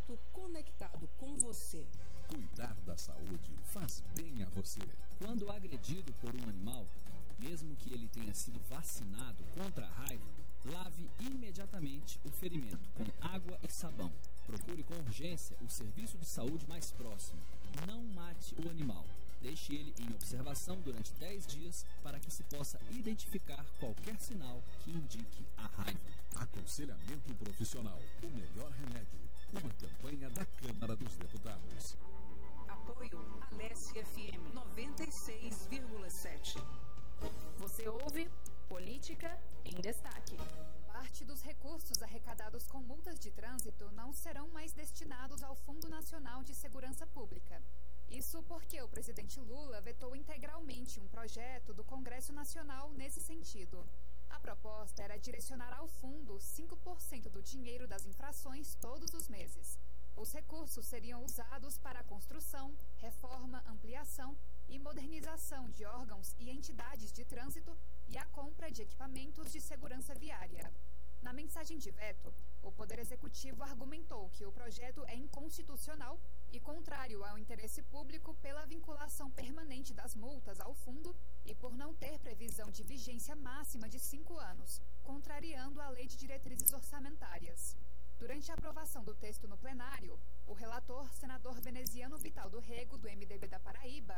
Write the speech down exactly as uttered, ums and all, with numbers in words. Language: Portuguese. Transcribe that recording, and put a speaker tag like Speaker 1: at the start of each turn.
Speaker 1: Sindicato conectado com você.
Speaker 2: Cuidar da saúde faz bem a você.
Speaker 3: Quando agredido por um animal, mesmo que ele tenha sido vacinado contra a raiva, lave imediatamente o ferimento com água e sabão. Procure com urgência o serviço de saúde mais próximo. Não mate o animal. Deixe ele em observação durante dez dias para que se possa identificar qualquer sinal que indique a raiva.
Speaker 2: Aconselhamento profissional, o melhor remédio. Uma campanha da Câmara dos Deputados.
Speaker 1: Apoio Alesse F M noventa e seis vírgula sete.
Speaker 4: Você ouve Política em Destaque.
Speaker 5: Parte dos recursos arrecadados com multas de trânsito não serão mais destinados ao Fundo Nacional de Segurança Pública. Isso porque o presidente Lula vetou integralmente um projeto do Congresso Nacional nesse sentido. A proposta era direcionar ao fundo cinco por cento do dinheiro das infrações todos os meses. Os recursos seriam usados para a construção, reforma, ampliação e modernização de órgãos e entidades de trânsito e a compra de equipamentos de segurança viária. Na mensagem de veto, o Poder Executivo argumentou que o projeto é inconstitucional e contrário ao interesse público pela vinculação permanente das multas ao fundo e por não ter previsão de vigência máxima de cinco anos, contrariando a Lei de Diretrizes Orçamentárias. Durante a aprovação do texto no plenário, o relator, senador veneziano Vital do Rego, do M D B da Paraíba,